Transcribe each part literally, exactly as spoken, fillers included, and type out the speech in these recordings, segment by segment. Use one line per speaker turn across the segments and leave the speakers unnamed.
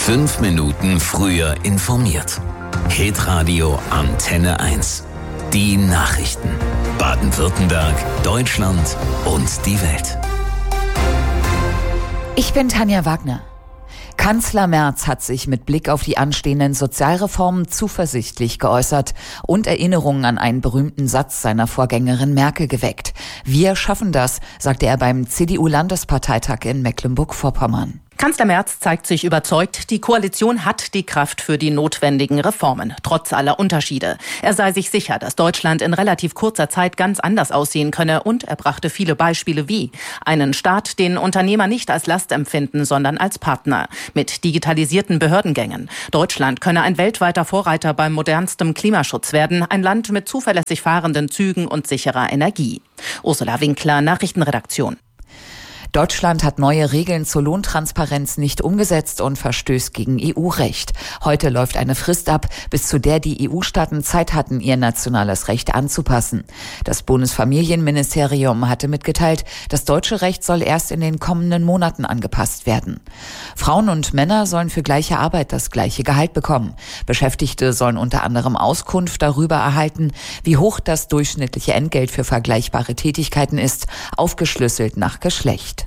Fünf Minuten früher informiert. Hitradio Antenne eins. Die Nachrichten. Baden-Württemberg, Deutschland und die Welt.
Ich bin Tanja Wagner. Kanzler Merz hat sich mit Blick auf die anstehenden Sozialreformen zuversichtlich geäußert und Erinnerungen an einen berühmten Satz seiner Vorgängerin Merkel geweckt. Wir schaffen das, sagte er beim C D U-Landesparteitag in Mecklenburg-Vorpommern.
Kanzler Merz zeigt sich überzeugt, die Koalition hat die Kraft für die notwendigen Reformen, trotz aller Unterschiede. Er sei sich sicher, dass Deutschland in relativ kurzer Zeit ganz anders aussehen könne, und er brachte viele Beispiele wie einen Staat, den Unternehmer nicht als Last empfinden, sondern als Partner, mit digitalisierten Behördengängen. Deutschland könne ein weltweiter Vorreiter beim modernsten Klimaschutz werden, ein Land mit zuverlässig fahrenden Zügen und sicherer Energie. Ursula Winkler, Nachrichtenredaktion.
Deutschland hat neue Regeln zur Lohntransparenz nicht umgesetzt und verstößt gegen E U-Recht. Heute läuft eine Frist ab, bis zu der die E U-Staaten Zeit hatten, ihr nationales Recht anzupassen. Das Bundesfamilienministerium hatte mitgeteilt, das deutsche Recht soll erst in den kommenden Monaten angepasst werden. Frauen und Männer sollen für gleiche Arbeit das gleiche Gehalt bekommen. Beschäftigte sollen unter anderem Auskunft darüber erhalten, wie hoch das durchschnittliche Entgelt für vergleichbare Tätigkeiten ist, aufgeschlüsselt nach Geschlecht.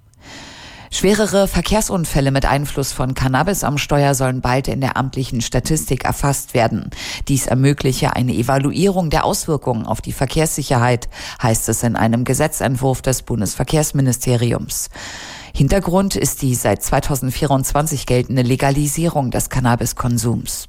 Schwerere Verkehrsunfälle mit Einfluss von Cannabis am Steuer sollen bald in der amtlichen Statistik erfasst werden. Dies ermögliche eine Evaluierung der Auswirkungen auf die Verkehrssicherheit, heißt es in einem Gesetzentwurf des Bundesverkehrsministeriums. Hintergrund ist die seit zweitausendvierundzwanzig geltende Legalisierung des Cannabiskonsums.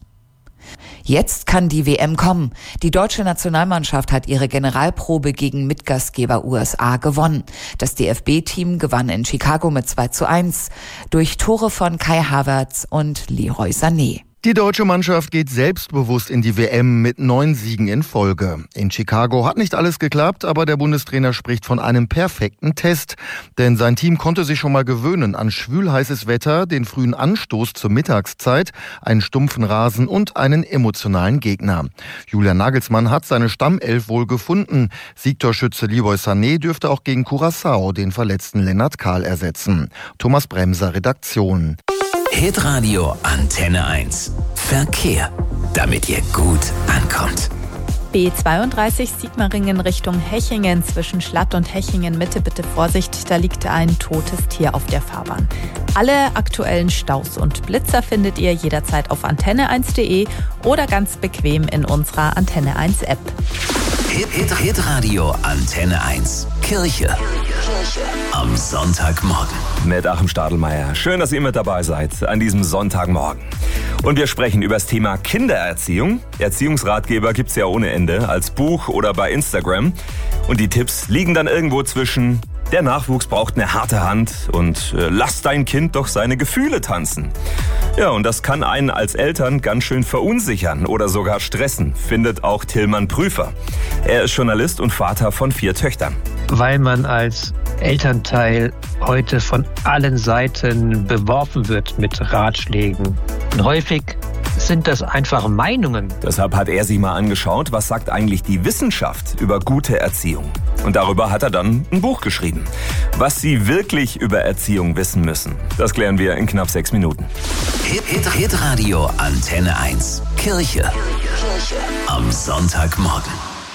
Jetzt kann die W M kommen. Die deutsche Nationalmannschaft hat ihre Generalprobe gegen Mitgastgeber U S A gewonnen. Das D F B-Team gewann in Chicago mit zwei zu eins durch Tore von Kai Havertz und Leroy Sané.
Die deutsche Mannschaft geht selbstbewusst in die W M mit neun Siegen in Folge. In Chicago hat nicht alles geklappt, aber der Bundestrainer spricht von einem perfekten Test. Denn sein Team konnte sich schon mal gewöhnen an schwülheißes Wetter, den frühen Anstoß zur Mittagszeit, einen stumpfen Rasen und einen emotionalen Gegner. Julian Nagelsmann hat seine Stammelf wohl gefunden. Siegtorschütze Leroy Sané dürfte auch gegen Curaçao den verletzten Lennart Kahl ersetzen. Thomas Bremser, Redaktion.
Hitradio Antenne eins. Verkehr, damit ihr gut ankommt.
B zweiunddreißig Sigmaringen Richtung Hechingen. Zwischen Schlatt und Hechingen Mitte bitte Vorsicht, da liegt ein totes Tier auf der Fahrbahn. Alle aktuellen Staus und Blitzer findet ihr jederzeit auf antenne eins punkt de oder ganz bequem in unserer Antenne eins App.
Hit, Hit, Hitradio Antenne eins. Kirche. Am Sonntagmorgen.
Mit Achim Stadelmeier. Schön, dass ihr mit dabei seid an diesem Sonntagmorgen. Und wir sprechen über das Thema Kindererziehung. Erziehungsratgeber gibt's ja ohne Ende, als Buch oder bei Instagram. Und die Tipps liegen dann irgendwo zwischen: der Nachwuchs braucht eine harte Hand und äh, lass dein Kind doch seine Gefühle tanzen. Ja, und das kann einen als Eltern ganz schön verunsichern oder sogar stressen, findet auch Tillmann Prüfer. Er ist Journalist und Vater von vier Töchtern.
Weil man als Elternteil heute von allen Seiten beworfen wird mit Ratschlägen. Und häufig sind das einfach Meinungen.
Deshalb hat er sich mal angeschaut, was sagt eigentlich die Wissenschaft über gute Erziehung. Und darüber hat er dann ein Buch geschrieben. Was Sie wirklich über Erziehung wissen müssen, das klären wir in knapp sechs Minuten.
Hit, Hit, Hitradio Antenne eins. Kirche. Am Sonntagmorgen.